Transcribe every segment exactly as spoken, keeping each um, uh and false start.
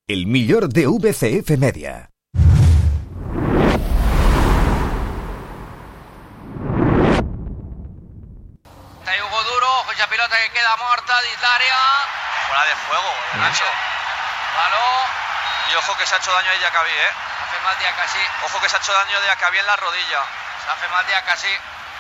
el millor de V C F Media. Está Hugo Duro, la pilota que queda morta dins l'àrea. Fuera de juego, de Nacho. Baló. Y ojo que se ha hecho daño a Diacabí, ¿eh? S'ha fet mal Diacabí. Ojo que se ha hecho daño a Diacabí en la rodilla. S'ha fet mal Diacabí.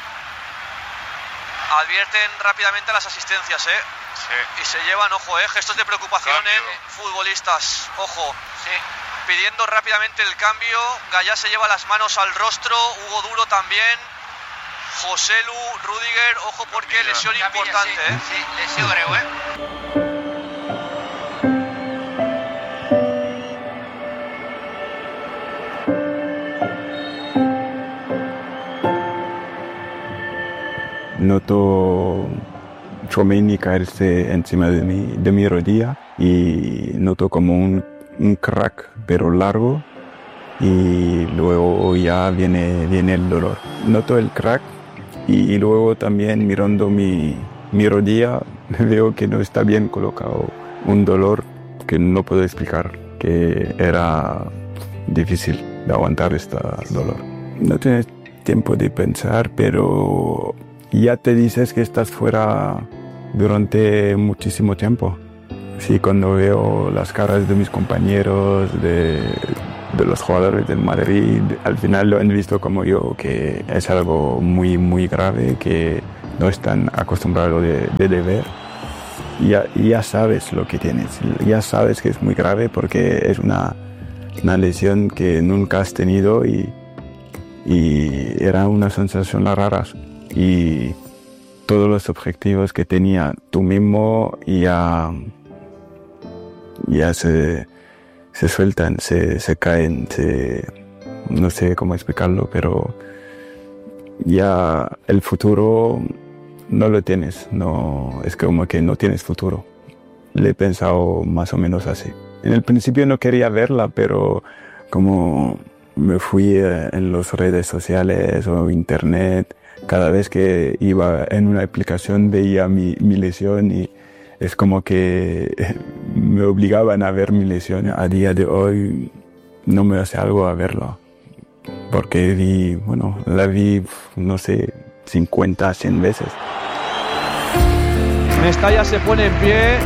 Advierten rápidamente las asistencias, ¿eh? Sí. Y se llevan, ojo, ¿eh? Gestos de preocupación Cambio. en futbolistas. Ojo. Sí. Pidiendo rápidamente el cambio. Gallá se lleva las manos al rostro. Hugo Duro también. Joselu, Rudiger, ojo porque Mira. lesión Capilla, importante, sí. ¿eh? Sí, lesió greu, eh? Noto Tchouaméni caerse encima de mi, de mi rodilla y noto como un, un crack pero largo y luego ya viene, viene el dolor. Noto el crack y luego también mirando mi, mi rodilla veo que no está bien colocado. Un dolor que no puedo explicar, que era difícil de aguantar este dolor. No tienes tiempo de pensar, pero ya te dices que estás fuera durante muchísimo tiempo. Sí, cuando veo las caras de mis compañeros, de, de los jugadores del Madrid, al final lo han visto como yo, que es algo muy, muy grave, que no están acostumbrados de, de, de ver. Ya, ya sabes lo que tienes, ya sabes que es muy grave porque es una, una lesión que nunca has tenido y, y era una sensación rara. Y todos los objetivos que tenía tú mismo ya, ya se, se sueltan, se, se caen, se, no sé cómo explicarlo, pero ya el futuro no lo tienes, no, es como que no tienes futuro. Le he pensado más o menos así. En el principio no quería verla, pero como me fui en las redes sociales o internet, cada vez que iba en una aplicación veía mi, mi lesión y es como que me obligaban a ver mi lesión. A día de hoy no me hace algo a verlo, porque vi, bueno, la vi, no sé, cincuenta, cien veces. Mestalla se pone en pie,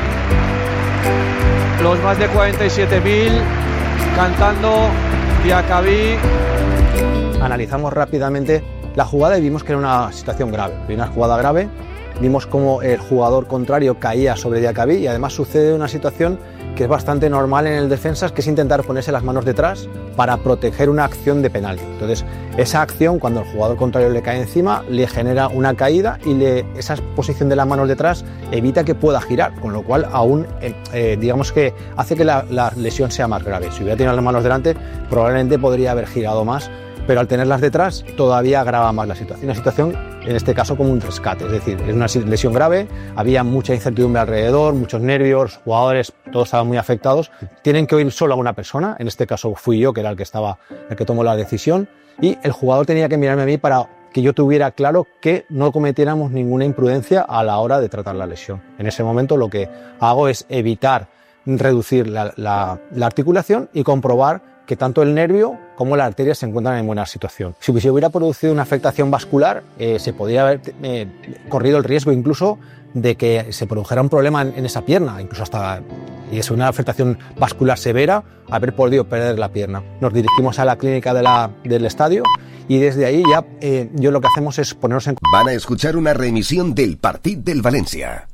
los más de cuarenta y siete mil cantando Diacabí. Analizamos rápidamente la jugada y vimos que era una situación grave, una jugada grave. Vimos cómo el jugador contrario caía sobre Diacabí y además sucede una situación que es bastante normal en el defensa, que es intentar ponerse las manos detrás para proteger una acción de penalti. Entonces, esa acción, cuando el jugador contrario le cae encima, le genera una caída y le, esa posición de las manos detrás evita que pueda girar, con lo cual aún, eh, eh, digamos que hace que la, la lesión sea más grave. Si hubiera tenido las manos delante, probablemente podría haber girado más, pero al tenerlas detrás todavía agrava más la situación. Una situación, en este caso, como un rescate, es decir, es una lesión grave, había mucha incertidumbre alrededor, muchos nervios, jugadores, todos estaban muy afectados. Tienen que oír solo a una persona, en este caso fui yo, que era el que estaba, el que tomó la decisión, y el jugador tenía que mirarme a mí para que yo tuviera claro que no cometiéramos ninguna imprudencia a la hora de tratar la lesión. En ese momento lo que hago es evitar reducir la, la, la articulación y comprobar que tanto el nervio como la arteria se encuentran en buena situación. Si se hubiera producido una afectación vascular, eh, se podría haber eh, corrido el riesgo incluso de que se produjera un problema en, en esa pierna, incluso hasta, y es una afectación vascular severa, haber podido perder la pierna. Nos dirigimos a la clínica de la, del estadio y desde ahí ya eh, yo lo que hacemos es ponernos en... Van a escuchar una remisión del partido del Valencia.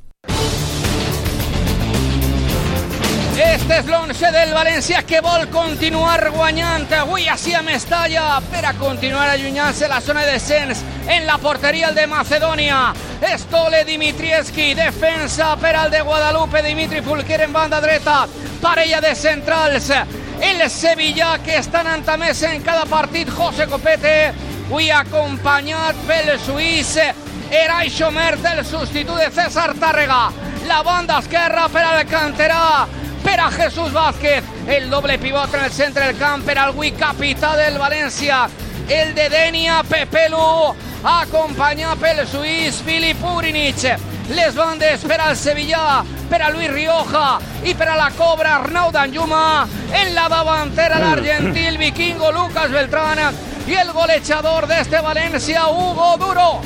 Este és l'onze del València que vol continuar guanyant avui així a Mestalla per a continuar allunyant-se la zona de descens. En la porteria el de Macedònia, Stole Dimitrievski, defensa per al de Guadalupe, Dimitri Fulquier en banda dreta, parella de centrals, el Sevilla que estan entamés en cada partit, José Copete, avui acompanyat pel suís Eray Xomert, el substitut de César Tàrrega, la banda esquerra per al canterà, per a Jesús Vázquez, el doble pivot en el centre del camp per al avui capità del València, el de Denia Pepelu, acompanyat pel suís Filip Ugrinic, les bandes per al Sevilla, per a Luis Rioja y per a la cobra Arnau Danjuma. En la davantera l'argentí, el vikingo Lucas Beltrán, y el golejador de este Valencia, Hugo Duro.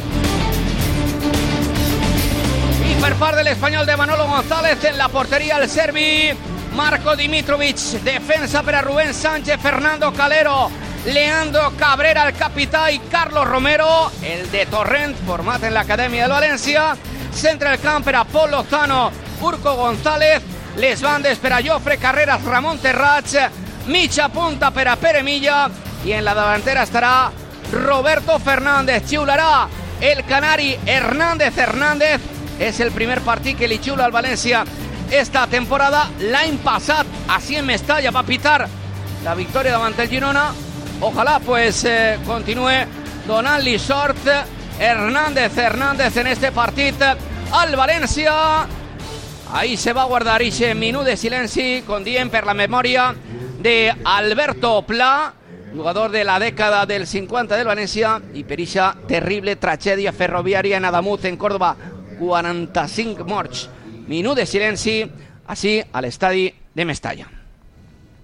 Y per part del español de Manolo González, en la portería el serbi Marco Dimitrovic, defensa per a Rubén Sánchez, Fernando Calero, Leandro Cabrera, el capità, y Carlos Romero, el de Torrent, format en l'acadèmia del València. Centre del camp per a Pol Lozano, Urco González, les bandes per a Jofre Carreras, Ramon Terrats, mitja punta per a Pere Milla, y en la davantera estará Roberto Fernández. Xiularà el canari Hernández Hernández. És el primer partit que li xiula al València esta temporada. L'any passat, així en Mestalla, va pitar la victòria davant el Girona. Ojalá pues eh, continúe donant-li sort Hernández Hernández en este partit al València. Ahí se va a guardar ese minut de silenci, com diem, per la memòria de Alberto Pla, jugador de la dècada del cinquanta del València, i per aquesta terrible tragèdia ferroviària en Adamut, en Córdoba. quaranta-cinc morts. Minut de silenci, així a l'estadi de Mestalla.